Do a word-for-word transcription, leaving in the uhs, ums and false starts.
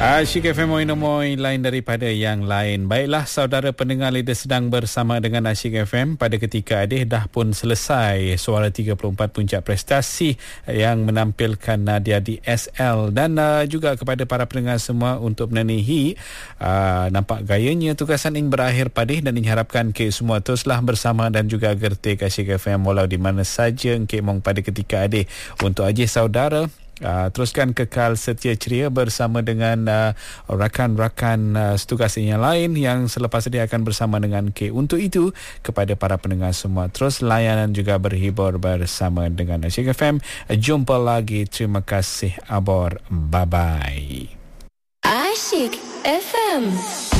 Asyik F M Moin lain daripada yang lain. Baiklah saudara pendengar, Lida sedang bersama dengan Asyik F M. Pada ketika adik dah pun selesai Suara tiga puluh empat Puncak Prestasi yang menampilkan Nadia di S L. Dan uh, juga kepada para pendengar semua untuk menenehi uh, nampak gayanya tugasan ini berakhir padih, dan diharapkan ke semua teruslah bersama dan juga gertik Asyik F M walau di mana saja ke mong pada ketika adik. Untuk aja saudara, Uh, teruskan kekal setia ceria bersama dengan uh, rakan-rakan uh, setugas yang lain yang selepas ini akan bersama dengan K. Untuk itu, kepada para pendengar semua, terus layan dan juga berhibur bersama dengan Asyik F M. Jumpa lagi. Terima kasih. Abor. Bye-bye. Asyik F M.